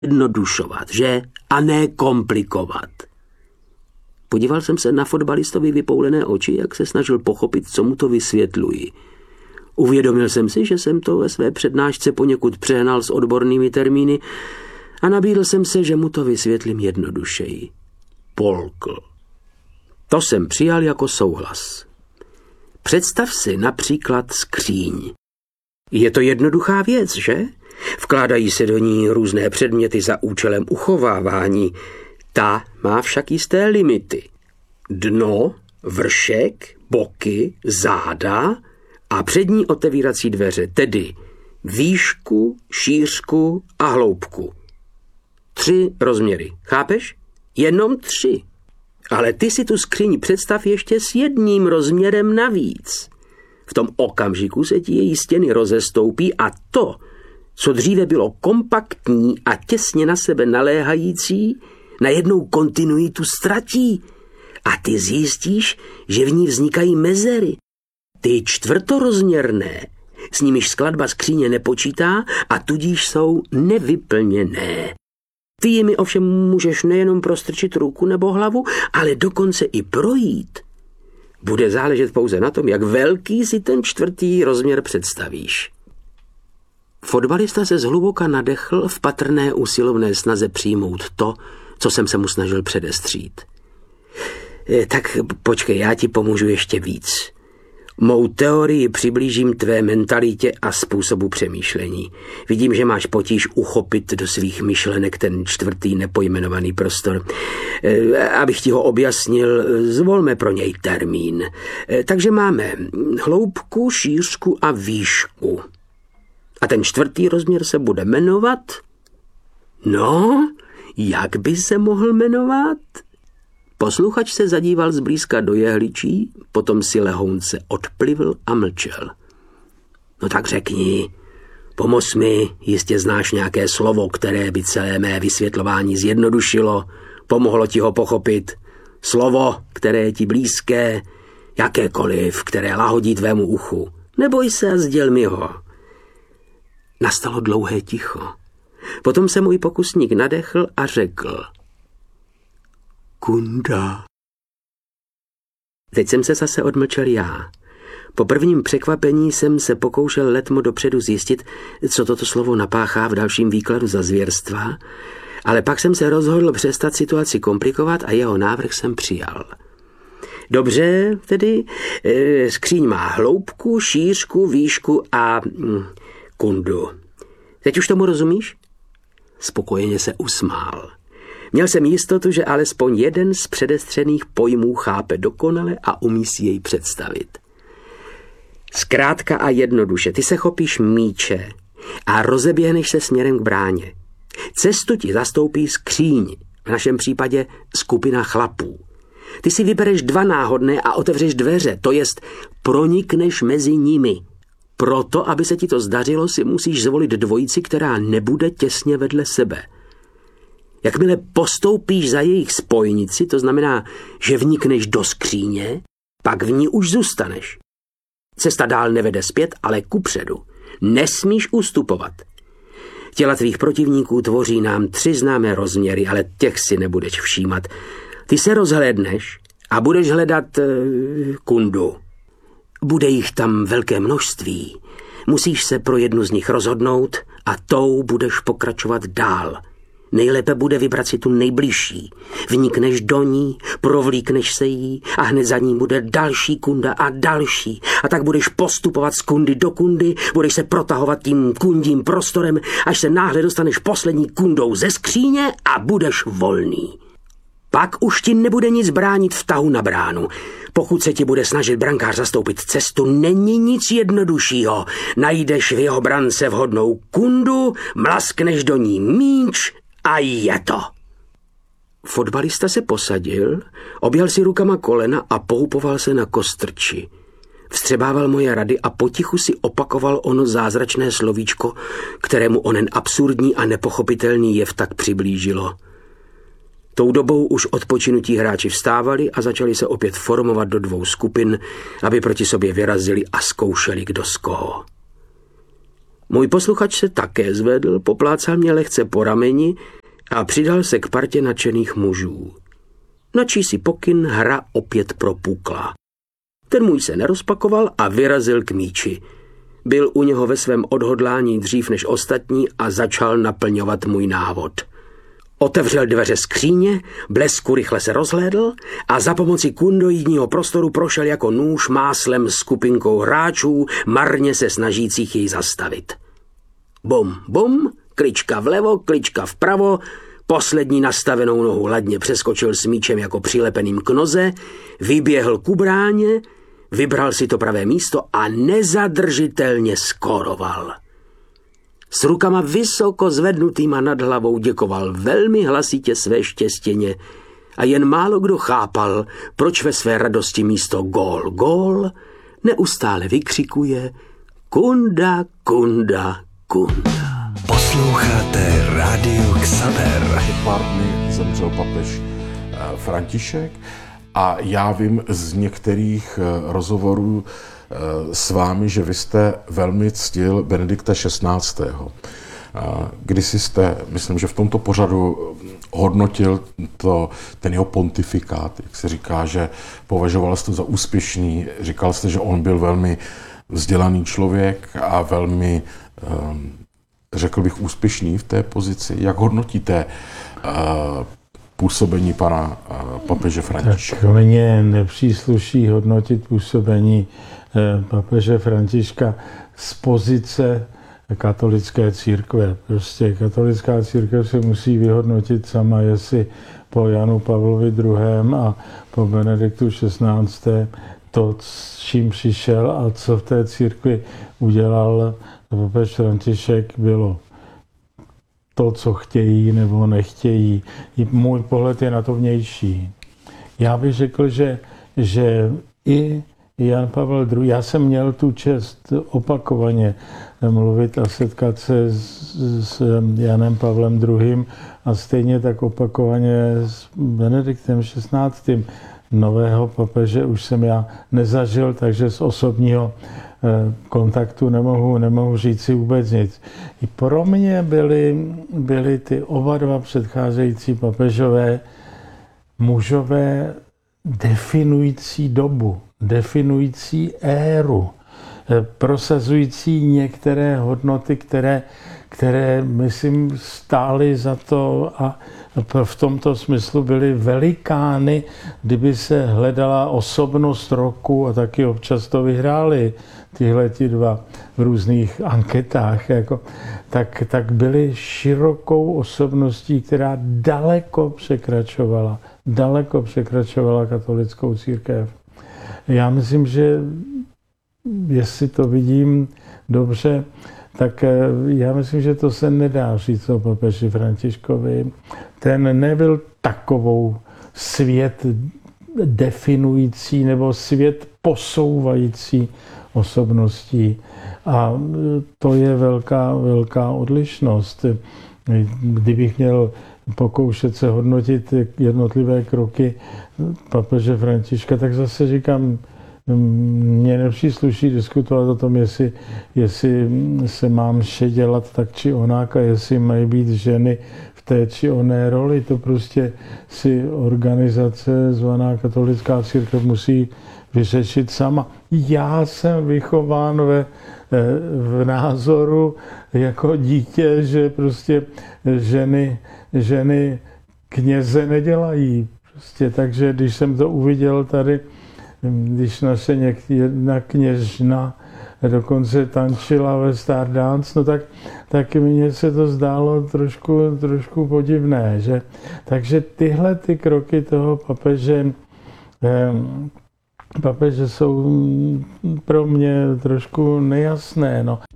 Jednodušovat, že? A ne komplikovat. Podíval jsem se na fotbalistovi vypoulené oči, jak se snažil pochopit, co mu to vysvětluji. Uvědomil jsem si, že jsem to ve své přednášce poněkud přehnal s odbornými termíny a nabídl jsem se, že mu to vysvětlím jednodušeji. Polkl. To jsem přijal jako souhlas. Představ si například skříň. Je to jednoduchá věc, že? Vkládají se do ní různé předměty za účelem uchovávání. Ta má však jisté limity. Dno, vršek, boky, záda a přední otevírací dveře, tedy výšku, šířku a hloubku. 3 rozměry, chápeš? Jenom 3. Ale ty si tu skříň představ ještě s 1 rozměrem navíc. V tom okamžiku se ti její stěny rozestoupí a to, co dříve bylo kompaktní a těsně na sebe naléhající, najednou kontinuitu ztratí a ty zjistíš, že v ní vznikají mezery. Ty čtvrtorozměrné, s nimiž skladba skříně nepočítá a tudíž jsou nevyplněné. Ty jimi ovšem můžeš nejenom prostrčit ruku nebo hlavu, ale dokonce i projít. Bude záležet pouze na tom, jak velký si ten 4. rozměr představíš. Fotbalista se zhluboka nadechl v patrné usilovné snaze přijmout to, co jsem se mu snažil předestřít. Tak počkej, já ti pomůžu ještě víc. Mou teorii přiblížím tvé mentalitě a způsobu přemýšlení. Vidím, že máš potíž uchopit do svých myšlenek ten 4. nepojmenovaný prostor. Abych ti ho objasnil, zvolme pro něj termín. Takže máme hloubku, šířku a výšku. A ten 4. rozměr se bude jmenovat? No, jak by se mohl jmenovat? Posluchač se zadíval zblízka do jehličí, potom si lehounce odplivl a mlčel. No tak řekni, pomoz mi, jistě znáš nějaké slovo, které by celé mé vysvětlování zjednodušilo, pomohlo ti ho pochopit. Slovo, které je ti blízké, jakékoliv, které lahodí tvému uchu. Neboj se a sděl mi ho. Nastalo dlouhé ticho. Potom se můj pokusník nadechl a řekl: Kunda. Teď jsem se zase odmlčel já. Po prvním překvapení jsem se pokoušel letmo dopředu zjistit, co toto slovo napáchá v dalším výkladu za zvěrstva, ale pak jsem se rozhodl přestat situaci komplikovat a jeho návrh jsem přijal. Dobře, tedy skříň má hloubku, šířku, výšku a kundu. Teď už tomu rozumíš? Spokojeně se usmál. Měl jsem jistotu, že alespoň jeden z předestřených pojmů chápe dokonale a umí si jej představit. Zkrátka a jednoduše, ty se chopíš míče a rozeběhneš se směrem k bráně. Cestu ti zastoupí skříň, v našem případě skupina chlapů. Ty si vybereš 2 náhodné a otevřeš dveře, to jest pronikneš mezi nimi. Proto, aby se ti to zdařilo, si musíš zvolit dvojici, která nebude těsně vedle sebe. Jakmile postoupíš za jejich spojnici, to znamená, že vnikneš do skříně, pak v ní už zůstaneš. Cesta dál nevede zpět, ale kupředu. Nesmíš ustupovat. Těla tvých protivníků tvoří nám 3 známé rozměry, ale těch si nebudeš všímat. Ty se rozhlédneš a budeš hledat kundu. Bude jich tam velké množství. Musíš se pro jednu z nich rozhodnout a tou budeš pokračovat dál. Nejlépe bude vybrat si tu nejbližší. Vnikneš do ní, provlíkneš se jí a hned za ní bude další kunda a další. A tak budeš postupovat z kundy do kundy, budeš se protahovat tím kundím prostorem, až se náhle dostaneš poslední kundou ze skříně a budeš volný. Pak už ti nebude nic bránit v tahu na bránu. Pokud se ti bude snažit brankář zastoupit cestu, není nic jednoduššího. Najdeš v jeho brance vhodnou kundu, mlaskneš do ní míč a je to. Fotbalista se posadil, objal si rukama kolena a poupoval se na kostrči. Vstřebával moje rady a potichu si opakoval ono zázračné slovíčko, kterému onen absurdní a nepochopitelný jev tak přiblížilo. Tou dobou už odpočinutí hráči vstávali a začali se opět formovat do 2 skupin, aby proti sobě vyrazili a zkoušeli, kdo z koho. Můj posluchač se také zvedl, poplácal mě lehce po rameni a přidal se k partě nadšených mužů. Na čísi pokyn hra opět propukla. Ten můj se nerozpakoval a vyrazil k míči. Byl u něho ve svém odhodlání dřív než ostatní a začal naplňovat můj návod. Otevřel dveře skříně, blesku rychle se rozhlédl a za pomoci kundoidního prostoru prošel jako nůž máslem skupinkou hráčů, marně se snažících jej zastavit. Bum, bum, klička vlevo, klička vpravo, poslední nastavenou nohu ladně přeskočil s míčem jako přilepeným k noze, vyběhl ku bráně, vybral si to pravé místo a nezadržitelně skóroval. S rukama vysoko zvednutýma nad hlavou děkoval velmi hlasitě své štěstěně a jen málo kdo chápal, proč ve své radosti místo gól, gól neustále vykřikuje Kunda, kunda, kunda. Posloucháte Rádio Xaver. Pár dny zemřel papež František a já vím z některých rozhovorů s vámi, že vy jste velmi ctil Benedikta XVI. Kdysi jste, myslím, že v tomto pořadu hodnotil ten jeho pontifikát, jak se říká, že považoval jste to za úspěšný, říkal jste, že on byl velmi vzdělaný člověk a velmi, řekl bych, úspěšný v té pozici. Jak hodnotíte působení pana papeže Františka? Tak mně nepřísluší hodnotit působení papeže Františka z pozice katolické církve. Prostě katolická církev se musí vyhodnotit sama, jestli po Janu Pavlovi II. A po Benediktu XVI. To, s čím přišel a co v té církvi udělal papež František, bylo to, co chtějí nebo nechtějí. Můj pohled je na to vnější. Já bych řekl, že i Jan Pavel II. Já jsem měl tu čest opakovaně mluvit a setkat se s Janem Pavlem II. A stejně tak opakovaně s Benediktem XVI. Nového papeže už jsem já nezažil, takže z osobního kontaktu nemohu říct si vůbec nic. I pro mě byly ty oba dva předcházející papežové mužové definující dobu, definující éru, prosazující některé hodnoty, které myslím, stály za to a v tomto smyslu byly velikány, kdyby se hledala osobnost roku a taky občas to vyhráli tihleti dva v různých anketách, tak byly širokou osobností, která daleko překračovala katolickou církev. Já myslím, že jestli to vidím dobře, tak já myslím, že to se nedá říct o papeži Františkovi. Ten nebyl takovou svět definující nebo svět posouvající osobností. A to je velká odlišnost. Kdybych měl pokoušet se hodnotit jednotlivé kroky papeže Františka, tak zase říkám, mně nepřísluší diskutovat o tom, jestli se mám vše dělat tak či onak a jestli mají být ženy v té či oné roli. To prostě si organizace zvaná katolická církev musí vyřešit sama. Já jsem vychován v názoru jako dítě, že prostě ženy kněze nedělají. Prostě, takže když jsem to uviděl tady, když naše jedna kněžna dokonce tančila ve Stardance, no tak mně se to zdálo trošku podivné. Že? Takže tyhle ty kroky toho papeže jsou pro mě trošku nejasné. No.